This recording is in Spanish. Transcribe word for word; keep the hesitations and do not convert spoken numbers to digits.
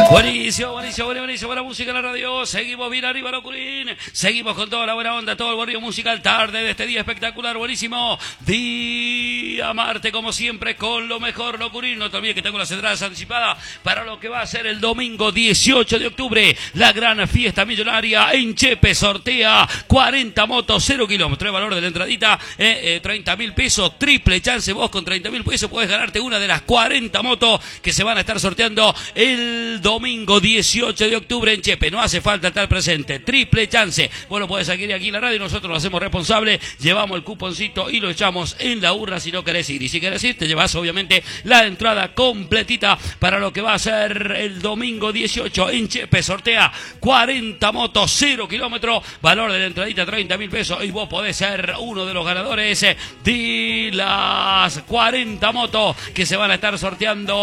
Buenísimo, buenísimo, buenísimo, buena música en la radio. Seguimos bien arriba, Locurín. Seguimos con toda la buena onda, todo el barrio musical tarde de este día espectacular, buenísimo. Día Marte, como siempre, con lo mejor, Locurín. No te olvides que tengo las entradas anticipadas para lo que va a ser el domingo dieciocho de octubre. La gran fiesta millonaria en Chepe. Sortea cuarenta motos, cero kilómetros. El valor de la entradita, eh, eh, treinta mil pesos. Triple chance. Vos con treinta mil pesos puedes ganarte una de las cuarenta motos que se van a estar sorteando el domingo dieciocho de octubre en Chepe. No hace falta estar presente. Triple chance. Vos lo podés adquirir aquí en la radio y nosotros lo hacemos responsable. Llevamos el cuponcito y lo echamos en la urna si no querés ir. Y si querés ir, te llevas obviamente la entrada completita para lo que va a ser el domingo dieciocho en Chepe. Sortea cuarenta motos, cero kilómetros. Valor de la entradita treinta mil pesos. Y vos podés ser uno de los ganadores de las cuarenta motos que se van a estar sorteando